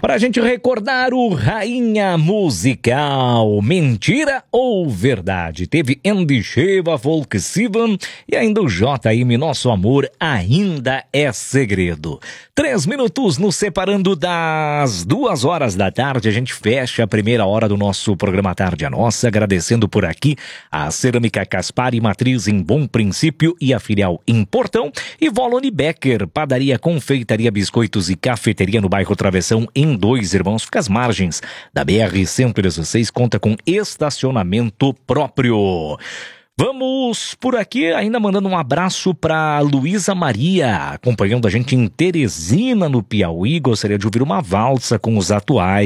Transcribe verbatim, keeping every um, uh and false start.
Pra gente recordar o Rainha Musical, Mentira ou Verdade? Teve Andy Sheva, Volk Sivan e ainda o J M, Nosso Amor Ainda é Segredo. Três minutos nos separando das duas horas da tarde. A gente fecha a primeira hora do nosso programa Tarde a Nossa, agradecendo por aqui a Cerâmica Caspari, matriz em Bom Princípio e a filial em Portão, e Volone Becker, padaria, confeitaria, biscoitos e cafeteria no bairro Travessão, em Dois Irmãos. Fica às margens da B R cento e dezesseis, conta com estacionamento próprio. Vamos por aqui, ainda mandando um abraço para Luísa Maria, acompanhando a gente em Teresina, no Piauí. Gostaria de ouvir uma valsa com os atuais